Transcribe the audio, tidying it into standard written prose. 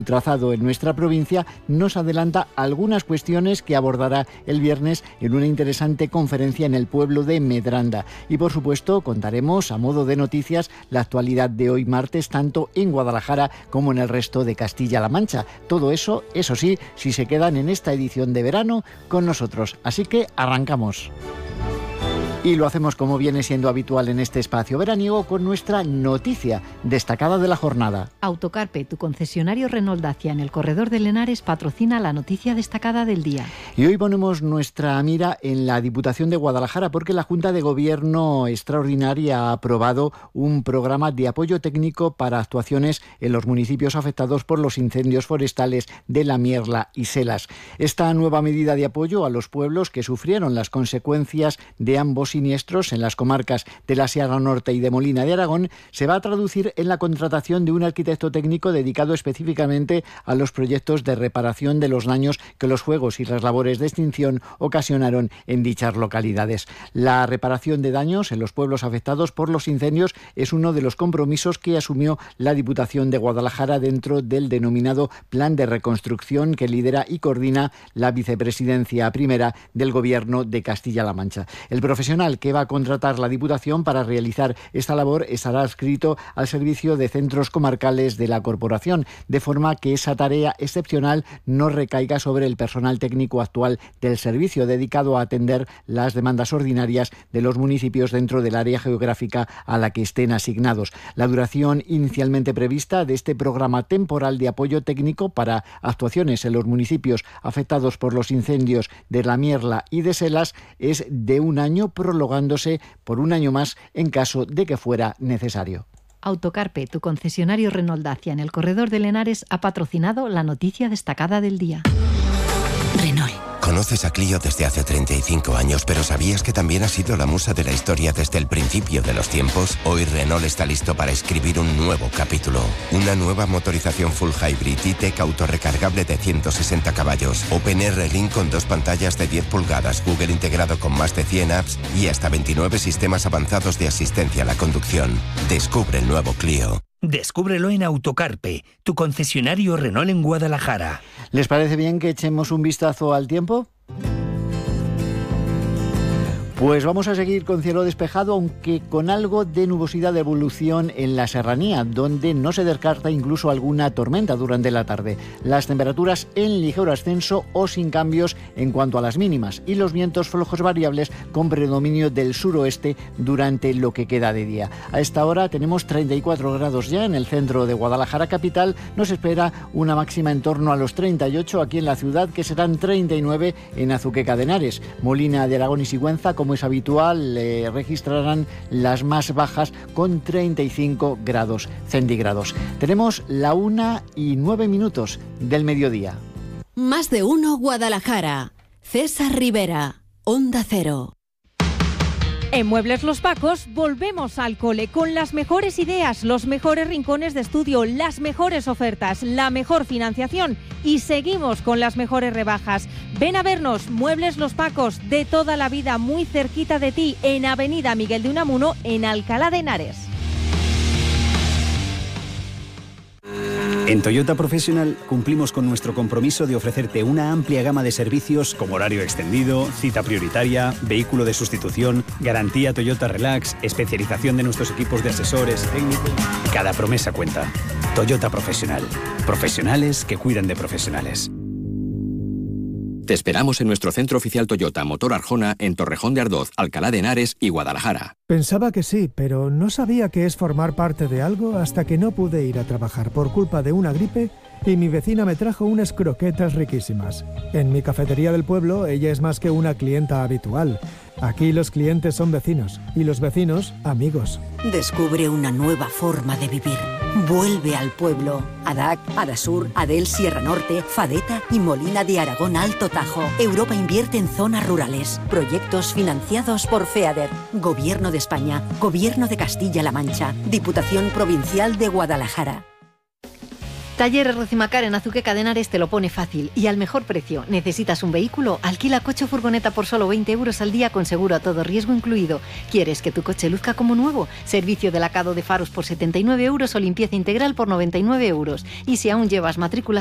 trazado en nuestra provincia, nos adelanta algunas cuestiones que abordará el viernes en una interesante conferencia en el pueblo de Medranda. Y por supuesto contaremos a modo de noticias la actualidad de hoy martes, tanto en Guadalajara como en el resto de Castilla-La Mancha. Todo eso sí, si se quedan en esta edición de verano con nosotros. Así que arrancamos. Y lo hacemos como viene siendo habitual en este espacio veraniego con nuestra noticia destacada de la jornada. Autocarpe, tu concesionario Renault Dacia en el corredor de Lenares, patrocina la noticia destacada del día. Y hoy ponemos nuestra mira en la Diputación de Guadalajara porque la Junta de Gobierno Extraordinaria ha aprobado un programa de apoyo técnico para actuaciones en los municipios afectados por los incendios forestales de La Mierla y Selas. Esta nueva medida de apoyo a los pueblos que sufrieron las consecuencias de ambos siniestros en las comarcas de la Sierra Norte y de Molina de Aragón se va a traducir en la contratación de un arquitecto técnico dedicado específicamente a los proyectos de reparación de los daños que los fuegos y las labores de extinción ocasionaron en dichas localidades. La reparación de daños en los pueblos afectados por los incendios es uno de los compromisos que asumió la Diputación de Guadalajara dentro del denominado Plan de Reconstrucción que lidera y coordina la Vicepresidencia Primera del Gobierno de Castilla-La Mancha. El profesional que va a contratar la Diputación para realizar esta labor estará adscrito al servicio de centros comarcales de la Corporación, de forma que esa tarea excepcional no recaiga sobre el personal técnico actual del servicio, dedicado a atender las demandas ordinarias de los municipios dentro del área geográfica a la que estén asignados. La duración inicialmente prevista de este programa temporal de apoyo técnico para actuaciones en los municipios afectados por los incendios de La Mierla y de Selas es de un año, prolongándose por un año más en caso de que fuera necesario. Autocarpe, tu concesionario Renault Dacia en el corredor de Lenares, ha patrocinado la noticia destacada del día. Renault. Conoces a Clio desde hace 35 años, pero ¿sabías que también ha sido la musa de la historia desde el principio de los tiempos? Hoy Renault está listo para escribir un nuevo capítulo. Una nueva motorización full hybrid E-Tech autorrecargable de 160 caballos, OpenR Link con 2 pantallas de 10 pulgadas, Google integrado con más de 100 apps y hasta 29 sistemas avanzados de asistencia a la conducción. Descubre el nuevo Clio. Descúbrelo en Autocarpe, tu concesionario Renault en Guadalajara. ¿Les parece bien que echemos un vistazo al tiempo? Pues vamos a seguir con cielo despejado, aunque con algo de nubosidad de evolución en la serranía, donde no se descarta incluso alguna tormenta durante la tarde. Las temperaturas en ligero ascenso o sin cambios en cuanto a las mínimas y los vientos flojos variables con predominio del suroeste durante lo que queda de día. A esta hora tenemos 34 grados ya en el centro de Guadalajara capital. Nos espera una máxima en torno a los 38 aquí en la ciudad, que serán 39 en Azuqueca de Henares. Molina de Aragón y Sigüenza, como es habitual, registrarán las más bajas con 35 grados centígrados. Tenemos la 1:09 del mediodía. Más de uno Guadalajara. César Rivera, Onda Cero. En Muebles Los Pacos volvemos al cole con las mejores ideas, los mejores rincones de estudio, las mejores ofertas, la mejor financiación y seguimos con las mejores rebajas. Ven a vernos, Muebles Los Pacos, de toda la vida, muy cerquita de ti, en Avenida Miguel de Unamuno, en Alcalá de Henares. En Toyota Professional cumplimos con nuestro compromiso de ofrecerte una amplia gama de servicios como horario extendido, cita prioritaria, vehículo de sustitución, garantía Toyota Relax, especialización de nuestros equipos de asesores, técnicos. Cada promesa cuenta. Toyota Professional. Profesionales que cuidan de profesionales. Te esperamos en nuestro centro oficial Toyota Motor Arjona en Torrejón de Ardoz, Alcalá de Henares y Guadalajara. Pensaba que sí, pero no sabía qué es formar parte de algo hasta que no pude ir a trabajar por culpa de una gripe y mi vecina me trajo unas croquetas riquísimas. En mi cafetería del pueblo ella es más que una clienta habitual. Aquí los clientes son vecinos y los vecinos amigos. Descubre una nueva forma de vivir. Vuelve al pueblo. ADAC, Adasur, Adel Sierra Norte, Fadeta y Molina de Aragón Alto Tajo. Europa invierte en zonas rurales. Proyectos financiados por FEADER. Gobierno de España. Gobierno de Castilla-La Mancha. Diputación Provincial de Guadalajara. Talleres Rocimacar en Azuqueca de Henares te lo pone fácil y al mejor precio. ¿Necesitas un vehículo? Alquila coche o furgoneta por solo 20 euros al día con seguro a todo riesgo incluido. ¿Quieres que tu coche luzca como nuevo? Servicio de lacado de faros por 79 euros o limpieza integral por 99 euros. Y si aún llevas matrícula